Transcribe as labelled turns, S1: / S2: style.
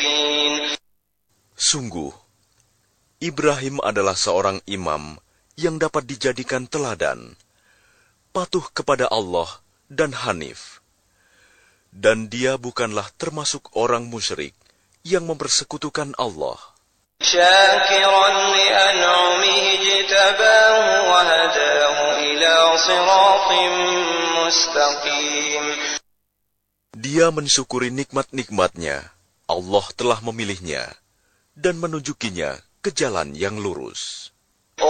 S1: المشركين.
S2: Sungguh, Ibrahim adalah seorang imam yang dapat dijadikan teladan, patuh kepada Allah dan Hanif. Dan dia bukanlah termasuk orang musyrik yang mempersekutukan Allah.
S1: شاكرا لأنعمه اجتباه وهداه إلى صراط مستقيم.
S2: Dia mensyukuri nikmat-nikmatnya. Allah telah memilihnya dan menunjukinya ke jalan yang lurus.